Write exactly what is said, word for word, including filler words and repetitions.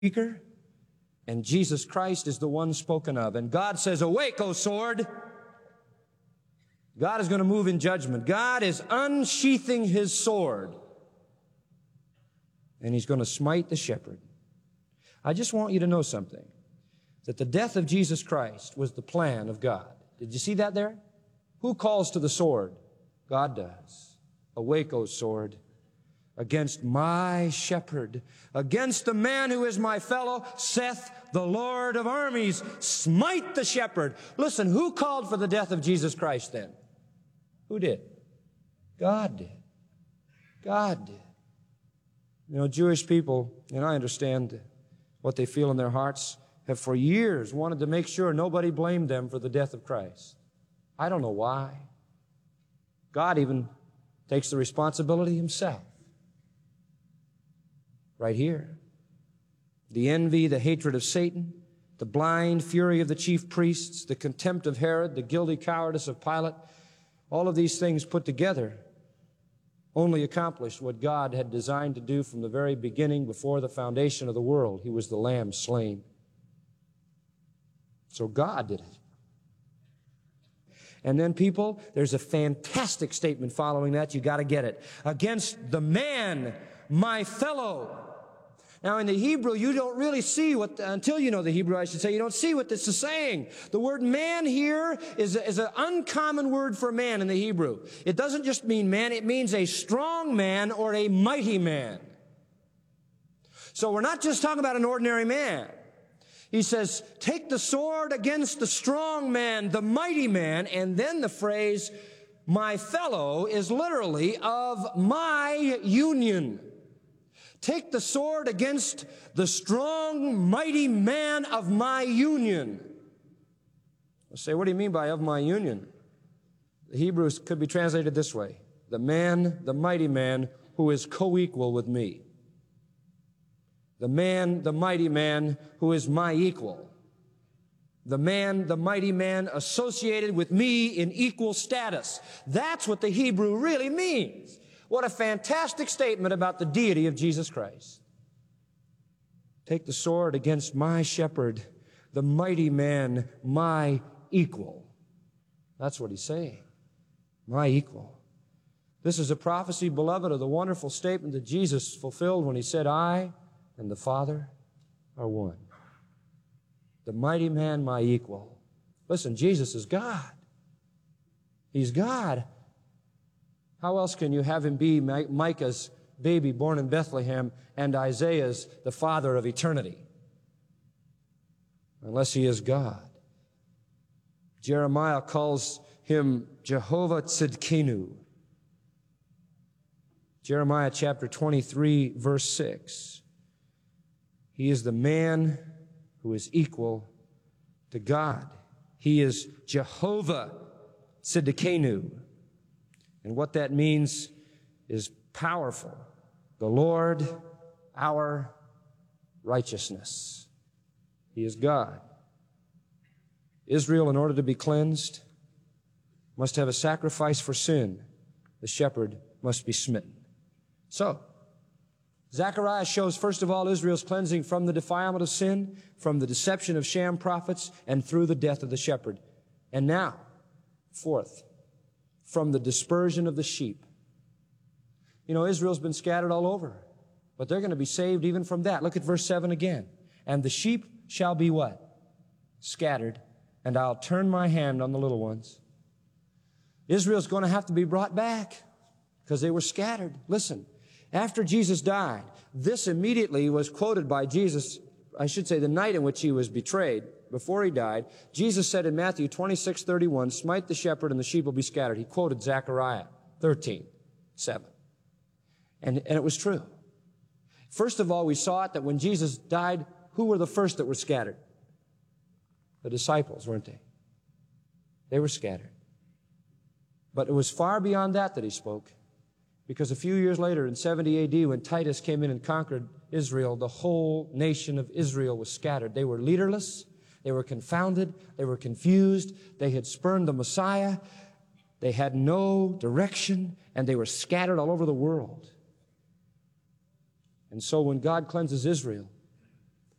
speaker, and Jesus Christ is the one spoken of. And God says, awake, O sword. God is going to move in judgment. God is unsheathing his sword, and he's going to smite the shepherd. I just want you to know something, that the death of Jesus Christ was the plan of God. Did you see that there? Who calls to the sword? God does. Awake, O sword, against my shepherd, against the man who is my fellow, saith the Lord of armies, smite the shepherd. Listen, who called for the death of Jesus Christ then? Who did? God did. God did. You know, Jewish people, and I understand what they feel in their hearts, have for years wanted to make sure nobody blamed them for the death of Christ. I don't know why. God even takes the responsibility himself. Right here. The envy, the hatred of Satan, the blind fury of the chief priests, the contempt of Herod, the guilty cowardice of Pilate, all of these things put together only accomplished what God had designed to do from the very beginning, before the foundation of the world. He was the Lamb slain. So God did it. And then, people, there's a fantastic statement following that. You got to get it. Against the man, my fellow. Now, in the Hebrew, you don't really see what, until you know the Hebrew, I should say, you don't see what this is saying. The word man here is, is an uncommon word for man in the Hebrew. It doesn't just mean man, it means a strong man or a mighty man. So we're not just talking about an ordinary man. He says, take the sword against the strong man, the mighty man, and then the phrase, my fellow, is literally of my union. Take the sword against the strong, mighty man of my union. I'll say, what do you mean by of my union? The Hebrews could be translated this way. The man, the mighty man, who is co-equal with me. The man, the mighty man, who is my equal. The man, the mighty man, associated with me in equal status. That's what the Hebrew really means. What a fantastic statement about the deity of Jesus Christ. Take the sword against my shepherd, the mighty man, my equal. That's what he's saying. My equal. This is a prophecy, beloved, of the wonderful statement that Jesus fulfilled when he said, I and the Father are one. The mighty man, my equal. Listen, Jesus is God. He's God. How else can you have him be Micah's baby born in Bethlehem and Isaiah's the father of eternity? Unless he is God. Jeremiah calls him Jehovah Tzidkenu. Jeremiah chapter twenty-three, verse six. He is the man who is equal to God. He is Jehovah Tzidkenu. And what that means is powerful. The Lord, our righteousness. He is God. Israel, in order to be cleansed, must have a sacrifice for sin. The shepherd must be smitten. So, Zechariah shows, first of all, Israel's cleansing from the defilement of sin, from the deception of sham prophets, and through the death of the shepherd. And now, fourth, from the dispersion of the sheep. You know, Israel's been scattered all over, but they're going to be saved even from that. Look at verse seven again. And the sheep shall be what? Scattered, and I'll turn my hand on the little ones. Israel's going to have to be brought back because they were scattered. Listen, after Jesus died, this immediately was quoted by Jesus, I should say the night in which he was betrayed. Before he died, Jesus said in Matthew twenty-six thirty-one, smite the shepherd and the sheep will be scattered. He quoted Zechariah thirteen seven. And, and it was true. First of all, we saw it that when Jesus died, who were the first that were scattered? The disciples, weren't they? They were scattered. But it was far beyond that that he spoke. Because a few years later, in seventy A D, when Titus came in and conquered Israel, the whole nation of Israel was scattered. They were leaderless. They were confounded. They were confused. They had spurned the Messiah. They had no direction, and they were scattered all over the world. And so when God cleanses Israel,